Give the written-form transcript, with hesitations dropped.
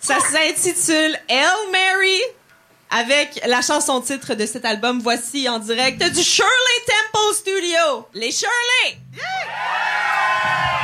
Ça s'intitule Hail Mary, avec la chanson titre de cet album. Voici en direct du Shirley Temple Studio. Les Shirley! Yeah!